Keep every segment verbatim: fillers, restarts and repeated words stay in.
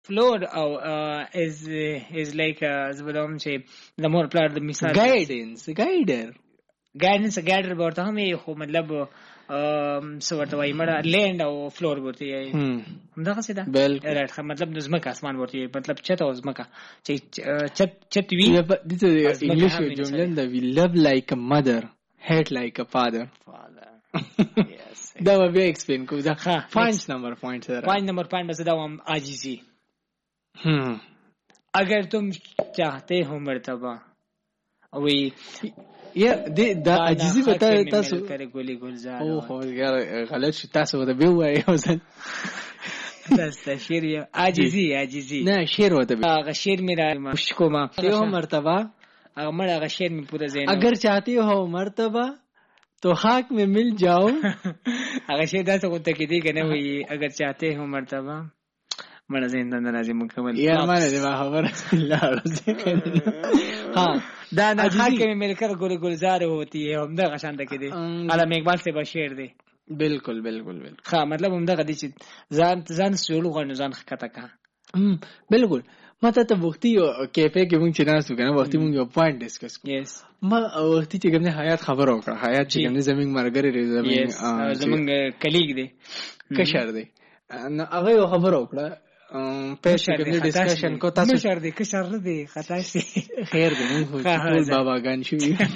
floor او is is like زبدوم چې د مور پلار د مثال guidance guider guidance guider ورته هم خو مطلب څه ورته وایي مړه لینډ او فلور ورته یې همدغه څه ده راټ مطلب د ځمکه اسمان ورته یې مطلب چت او ځمکه چې چت چت وی دته انګلیش جمله ده we love like a mother hate like a father father yes دا به explain کو دا پوینټ نمبر پوینټ سره پوینټ نمبر پوینټ بس دا هم عاجزی ہم اگر تم چاہتے ہو مرتبہ وہی یا دا عاجزی بتا تاسو کرے گولی گلزار او خو یار غلط شي تاسو ته به وایي اوسن تاسو شعر عاجزی عاجزی نه شعر وته هغه شعر میرا مشکو ما ته مرتبہ هغه مړه هغه شعر می پورا زین اگر چاہتے ہو مرتبہ تو خاک میں مل جاؤ هغه شعر تاسو ته کې دی کنه وی اگر چاہتے ہو مرتبہ مړه زندان راځي مکمل یا مړه دی خبر الله راځي ها دا نه خاک میں مل کر گل گلزار ہوتی ہے هم دا غشان ده کې دی علامه اقبال سے بشیر دی بالکل بالکل بالکل ها مطلب هم دا غدي چې ځان ځان سولو غنو ځان خطا کا بالکل ماته ته وختي کیفه کې مونږ چې ناسو کنه وختي مونږ یو پوینټ ډیسکس کوو یس ما وختي چې کوم نه حیات خبر وکړه حیات چې کوم نه زمين مرګري زمين زمونږ کلیګ دی کشر دی نو هغه خبر وکړه پېښه کې ډیسکشن کو تاسو مشر دی کشر نه دی خطا شي خیر دی مونږ ټول بابا ګان شو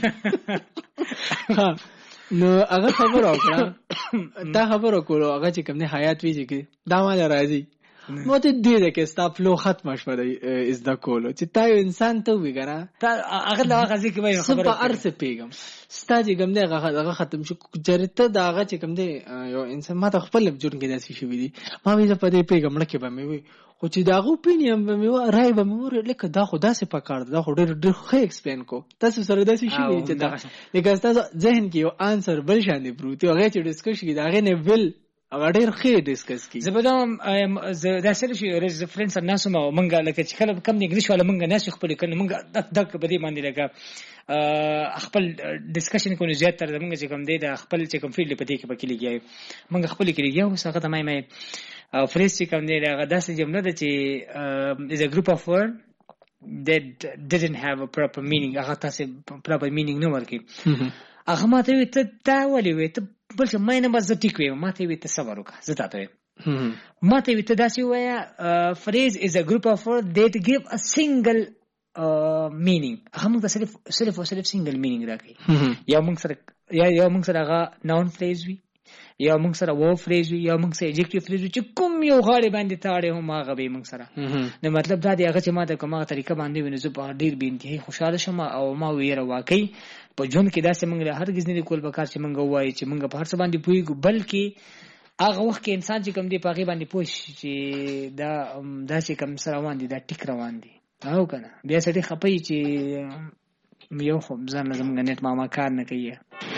نو هغه خبر وکړه دا خبر وکړو هغه چې کوم نه حیات وی چې دا مال راځي مو ته دې ده کې ستا فلو ختم شوه از د کولو چې تا یو انسان ته وګره تا هغه دا غزي کې وای خبره په ارسه پیغام ستا چې کوم دی هغه ختم شو چرته دا هغه چې کوم دی یو انسان ما ته خپل جوړ کې داسې شوی دی ما وی په دې پیغام لکه به مې وي خو چې دا غو پینیم به مې و راي به مې ور لکه دا خو داسې پکار دا خو ډېر ډېر ښه ایکسپلین کو تاسو سره داسې شوی چې دا لکه تاسو ذهن کې یو انسر بل شان دی پروت یو هغه چې ډیسکس کې دا هغه نه ویل هغه ډېر ښه ډیسکس کی زبردم دا سره شي ریفرنس الناس ما منګه لکه چې کله کم انګلیش ولا منګه ناس خپل کنه منګه دک دک په دې باندې لګا خپل ډیسکشن کو نه زیات تر منګه چې کم دی دا خپل چې کم فیلډ په دې کې پکې لګي منګه خپل کې لګي او څنګه ته مې مې فریز چې کم دی هغه داسې جمله ده چې is a group of word that didn't have a proper meaning هغه تاسو proper meaning نه ورکي هغه ماته وي ته دا ولې وي ته بلکې مې نه بس ټیک وي ماته وي ته صبر وکړه زه تاسو ماته وي ته داسې وایا phrase is a group of words that give a single uh, meaning هغه موږ صرف صرف او صرف single meaning راکړي یا موږ سره یا یا موږ سره هغه noun phrase وي یا موږ سره verb phrase وي یا موږ سره adjective phrase وي چې کوم یو غاړي باندې تاړې هم هغه به موږ سره نو مطلب دا دی هغه چې ماته کومه طریقه باندې ویني زه په ډیر بې انتهایی خوشاله شم او ما ویره واقعي په ژوند کې داسې موږ هرگز نه کول پکار چې موږ وایي چې موږ په هر څه باندې پوهیږو بلکې هغه وخت کې انسان چې کوم دی په هغه باندې پوه شي چې دا داسې کوم سره روان دي دا ټیک روان دي او کنه بیا سړي خپي چې یو خو ځان زموږ نت ماما کار نه کوي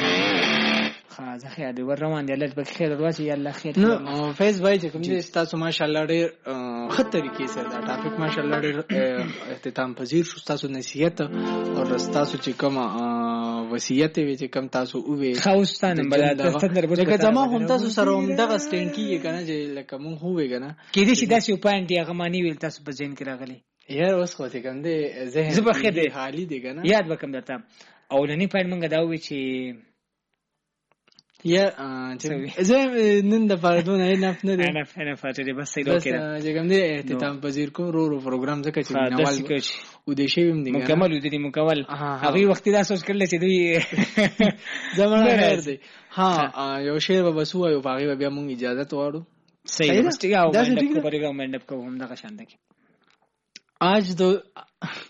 خا خیر دی ور روان دی الله په خیر ورځي الله خیر نو فیس بای چې کوم دي تاسو ماشاءالله ډېر خطر کې سره دا ټاپک ماشاءالله ډېر اختتام پذیر شو تاسو نصیحت او تاسو چې کوم وصیت وی چې کوم تاسو وې خوستانه بل تاسو دربه لکه زما هم تاسو سره هم دغه سټینډ کیږي کنه چې لکه مونږ هوې کنه کې دې چې داسې پوینټ یې غمانی ویل تاسو په ذهن کې راغلي یار اوس خو ته کوم دې ذهن زبخه دې حالي دې کنه یاد وکم درته او لنی پوینټ مونږ دا وی چې یا زه نن د فردون نه نه نه نه نه فاتې بس سیدو کړه چې کوم دې اهتمام پذیر کو رو رو پروګرام ځکه چې نوال و دې شی هم دي مکمل و دې مکمل هغه وخت دا سوچ کړل چې دوی زمانه خیر دی ها یو شی به وسو یو باغی بیا مونږ اجازه تواړو صحیح مستیا او دا څنګه پروګرام منډپ کو هم دا شاندې آج دو